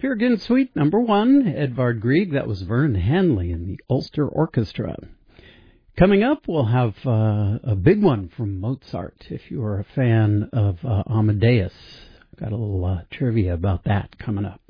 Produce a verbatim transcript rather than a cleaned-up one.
Peer Gynt Suite number one, Edvard Grieg. That was Vernon Hanley and the Ulster Orchestra. Coming up, we'll have uh, a big one from Mozart, if you are a fan of uh, Amadeus. Got a little uh, trivia about that coming up.